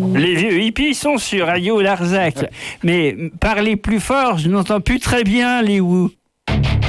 Les vieux hippies sont sur Radio Larzac. Mais parlez plus fort, je n'entends plus très bien, les Wu.